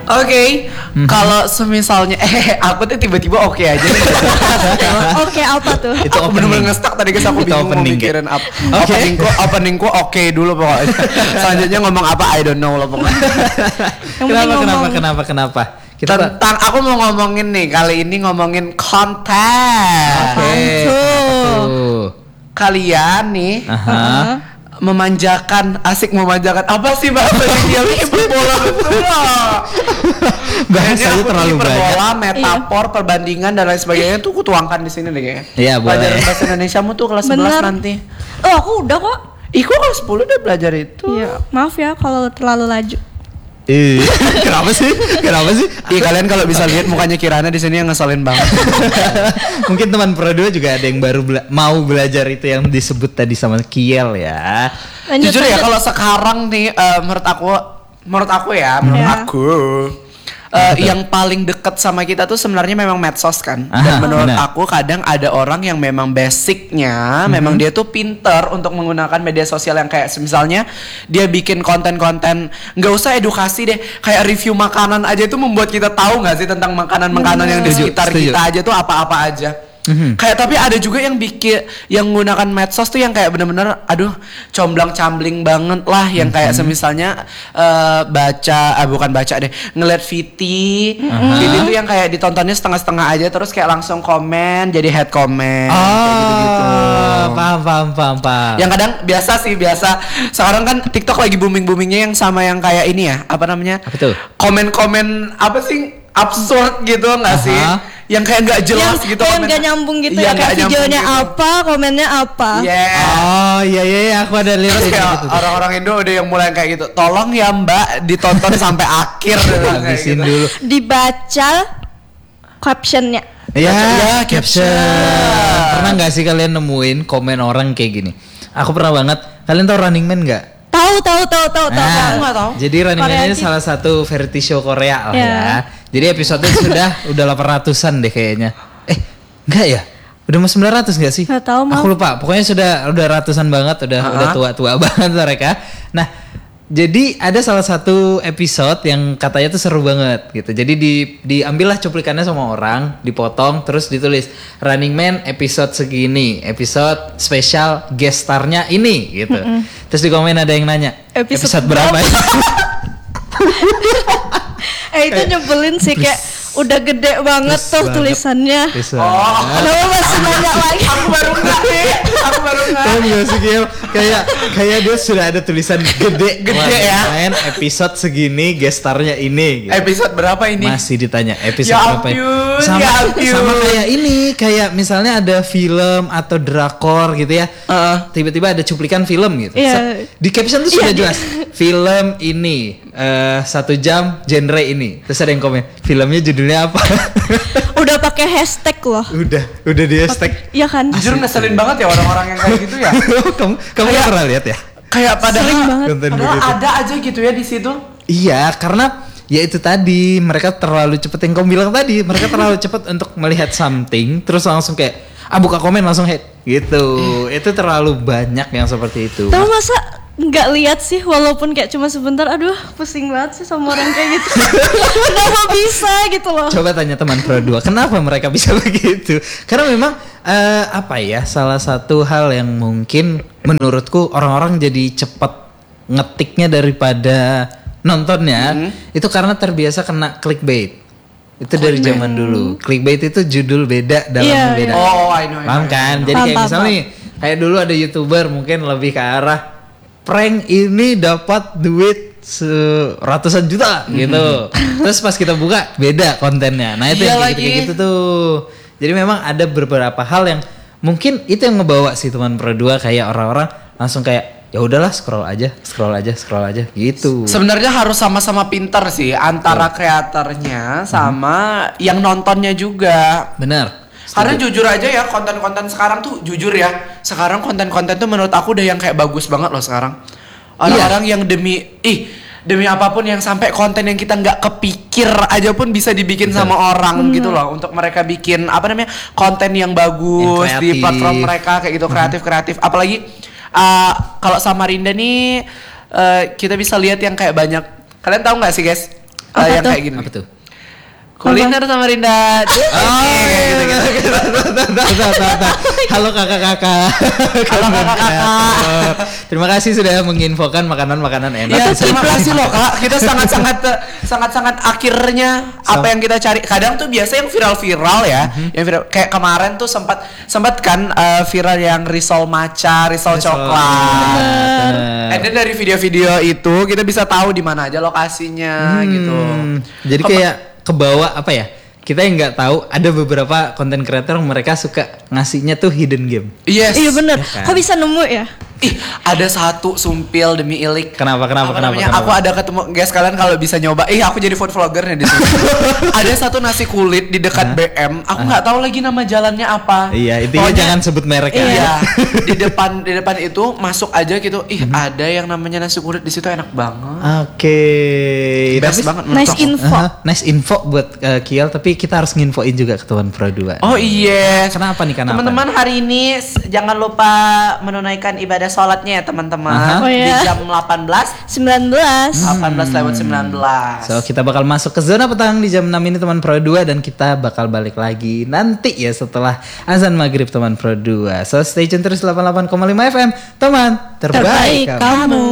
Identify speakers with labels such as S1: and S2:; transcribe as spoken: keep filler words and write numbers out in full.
S1: okay. mm-hmm. Kalau semisalnya eh aku tuh tiba-tiba oke okay aja.
S2: Oke okay, apa tuh?
S1: Itu aku bener-bener nge-stuck tadi guys, aku bingung mau mikirin apa. Okay. Openingku, openingku oke okay dulu pokoknya. Selanjutnya ngomong apa I don't know lah pokoknya.
S3: Kenapa, kenapa, kenapa, kenapa?
S1: Kita tentang aku mau ngomongin nih kali ini ngomongin konten.
S3: Oke. Okay.
S1: Kalian nih. Uh-huh. Memanjakan, asik memanjakan apa sih bahasa dia hiperbola betul lah.
S3: Bahasanya terlalu banyak.
S1: Hiperbola, metafor, iya. Perbandingan dan lain sebagainya tuh kutuangkan di sini deh kayaknya.
S3: Iya boleh.
S1: Pelajaran bahasa Indonesiamu tuh kelas Bener. sebelas nanti.
S2: Oh aku udah kok.
S1: Ih kok kelas sepuluh udah belajar itu.
S2: Iya maaf ya kalau terlalu laju.
S3: Eh, kenapa sih? Kenapa sih?
S1: Iya kalian kalau bisa lihat mukanya Kirana di sini yang ngeselin banget.
S3: Mungkin teman Pro dua juga ada yang baru bela- mau belajar itu yang disebut tadi sama Kiel ya.
S2: Lanjut,
S1: Jujur
S2: lanjut.
S1: ya kalau sekarang nih uh, menurut aku, menurut aku ya, menurut
S2: ya.
S1: aku uh, yang paling dekat sama kita tuh sebenarnya memang medsos kan.
S3: Aha,
S1: Dan menurut
S3: bener.
S1: aku kadang ada orang yang memang basicnya, mm-hmm. memang dia tuh pinter untuk menggunakan media sosial yang kayak misalnya dia bikin konten-konten nggak usah edukasi deh, kayak review makanan aja itu membuat kita tahu nggak sih tentang makanan-makanan yang di sekitar
S3: Setuju.
S1: kita aja tuh apa-apa aja. Mm-hmm. Kayak tapi ada juga yang bikin yang menggunakan medsos tuh yang kayak bener-bener aduh comblang cambling banget lah yang kayak mm-hmm. semisalnya uh, baca ah bukan baca deh ngeliat Viti uh-huh. Viti tuh yang kayak ditontonnya setengah-setengah aja terus kayak langsung komen jadi head comment
S3: oh,
S1: kayak gitu-gitu.
S3: Paham paham paham paham.
S1: Yang kadang biasa sih biasa sekarang kan TikTok lagi booming-boomingnya yang sama yang kayak ini ya apa namanya?
S3: Apa tuh?
S1: Komen-komen apa sih absurd gitu nggak uh-huh. sih? Yang kayak nggak jelas
S2: yang,
S1: gitu
S2: yang nggak nyambung gitu
S1: ya,
S2: ya kayak videonya gitu. Apa komennya apa
S1: yeah.
S3: Oh iya iya aku ada lihat itu gitu.
S1: Orang-orang Indo udah yang mulai kayak gitu tolong ya mbak ditonton sampai akhir
S3: habisin gitu. Dulu
S2: dibaca captionnya
S3: ya, ya caption pernah nggak sih kalian nemuin komen orang kayak gini aku pernah banget kalian tahu Running Man nggak?
S2: Tahu tahu tahu tahu tahu
S3: nah,
S2: aku nggak tahu.
S3: Jadi Running Man ini salah satu variety show Korea lah
S2: yeah.
S3: ya. Jadi episodenya sudah udah delapan ratusan deh kayaknya. Eh, enggak ya? Udah mau sembilan ratus enggak sih?
S2: Enggak tahu,
S3: Aku lupa. Pokoknya sudah udah ratusan banget, udah uh-huh. udah tua-tua banget mereka. Nah, jadi ada salah satu episode yang katanya tuh seru banget gitu. Jadi di diambillah cuplikannya sama orang, dipotong terus ditulis Running Man episode segini, episode spesial guest star-nya ini gitu. Mm-mm. Terus di komen ada yang nanya, episode, episode berapa?
S2: Eh itu nyebelin sih kayak udah gede banget tuh banget. Tulisannya.
S1: Oh,
S2: kenapa masih nanya lagi?
S1: Aku baru nggak nih, aku baru nggak.
S3: Tahu nggak sih Kiel? Kayak kayak dia sudah ada tulisan gede,
S1: gede ya.
S3: Main episode segini, guest starnya ini. Gitu.
S1: Episode berapa ini?
S3: Masih ditanya episode
S1: ya
S3: berapa?
S1: Ampun,
S3: sama
S1: ya ampun.
S3: sama kayak ini, kayak misalnya ada film atau drakor gitu ya. Uh. Tiba-tiba ada cuplikan film gitu.
S2: Yeah.
S3: Di caption tuh sudah yeah. jelas. Film ini uh, satu jam genre ini. Terus ada yang komen, filmnya judulnya apa?
S2: Udah pakai hashtag loh.
S3: Udah, udah di hashtag.
S2: Iya kan?
S1: Jujur ngeselin banget ya orang-orang yang kayak gitu ya.
S3: kamu kamu kayak, pernah lihat ya?
S1: Kayak padahal, padahal
S3: begitu.
S1: ada aja gitu ya di situ.
S3: Iya, karena ya itu tadi mereka terlalu cepet yang kamu bilang tadi, mereka terlalu cepet untuk melihat something, terus langsung kayak ah buka komen langsung hate gitu. Itu terlalu banyak yang seperti itu.
S2: Tahu masa nggak lihat sih walaupun kayak cuma sebentar, aduh pusing banget sih sama orang kayak gitu. Kenapa bisa gitu loh?
S3: Coba tanya teman Pro dua, kenapa mereka bisa begitu? Karena memang uh, apa ya, salah satu hal yang mungkin menurutku orang-orang jadi cepat ngetiknya daripada nontonnya, mm-hmm. itu karena terbiasa kena clickbait. Itu oh, dari zaman hmm. dulu. Clickbait itu judul beda dalam yeah, beda.
S1: Yeah. Oh, I know.
S3: Paham kan? Jadi kayak misalnya nih, kayak dulu ada YouTuber mungkin lebih ke arah prank ini dapat duit seratusan juta mm-hmm. gitu. Terus pas kita buka beda kontennya. Nah, itu yeah, yang kayak gitu tuh. Jadi memang ada beberapa hal yang mungkin itu yang ngebawa si teman Pro dua kayak orang-orang langsung kayak ya udahlah scroll aja, scroll aja, scroll aja gitu.
S1: Sebenarnya harus sama-sama pintar sih antara oh. kreatornya sama hmm. yang nontonnya juga.
S3: Benar.
S1: Karena jujur aja ya konten-konten sekarang tuh jujur ya. Sekarang konten-konten tuh menurut aku udah yang kayak bagus banget loh sekarang. Orang-orang iya. yang demi ih demi apapun yang sampai konten yang kita nggak kepikir aja pun bisa dibikin Betul. sama orang hmm. gitu loh untuk mereka bikin apa namanya konten yang bagus yang di platform mereka kayak gitu kreatif-kreatif. Apalagi uh, kalau Samarinda nih uh, kita bisa lihat yang kayak banyak. Kalian tahu nggak sih guys? Uh,
S2: Apa
S1: yang
S2: tuh?
S1: kayak gini.
S3: Apa tuh?
S1: Kuliner sama Rinda.
S3: Oh, gitu, gitu, gitu. Halo kakak-kakak.
S1: Halo kakak-kakak.
S3: Terima kasih sudah menginfokan makanan-makanan enak.
S1: Ya, terima kasih loh kak. Kita sangat-sangat sangat-sangat akhirnya apa yang kita cari. Kadang tuh biasa yang viral-viral ya, yang viral kayak kemarin tuh sempat sempat kan uh, viral yang risol matcha, risol coklat. And then dari video-video itu kita bisa tahu di mana aja lokasinya gitu.
S3: Jadi
S1: Kep-
S3: kayak kebawa apa ya? Kita yang nggak tahu ada beberapa konten creator mereka suka ngasihnya tuh hidden game.
S1: Yes.
S2: Iya bener.
S3: Ya kan?
S2: Kok bisa nemu ya?
S1: Ih, ada satu sumpil demi ilik.
S3: Kenapa, kenapa,
S1: Apa
S3: kenapa,
S1: namanya?
S3: kenapa?
S1: Aku ada ketemu guys, kalian kalau bisa nyoba. Ih, aku jadi food vlogger nih di sini. Ada satu nasi kulit di dekat B M. Aku nggak tahu lagi nama jalannya apa.
S3: Iya, intinya
S1: Pokoknya-
S3: jangan sebut merek ya.
S1: Iya. Di depan di depan itu masuk aja gitu. Ih, ada yang namanya nasi kulit di situ enak banget.
S3: Oke.
S1: Best
S3: Tapi-
S1: banget menurut
S2: Nice
S1: aku.
S2: info.
S3: Aha, nice info buat uh, Kiel, tapi kita harus nginfoin juga ke Tuan Pro dua.
S1: Oh iya.
S3: Kenapa nih, kenapa?
S1: Teman-teman hari ini s- jangan lupa menunaikan ibadah sholatnya ya teman-teman.
S3: Aha.
S2: Oh,
S1: Di
S2: iya.
S1: jam delapan belas
S2: sembilan belas.
S1: delapan belas lewat sembilan belas.
S3: So kita bakal masuk ke zona petang di jam enam ini teman Pro dua dan kita bakal balik lagi nanti ya setelah azan maghrib teman Pro dua. So stay tune terus delapan puluh delapan koma lima F M teman terbaik,
S2: Terbaik
S3: kamu.
S2: kamu.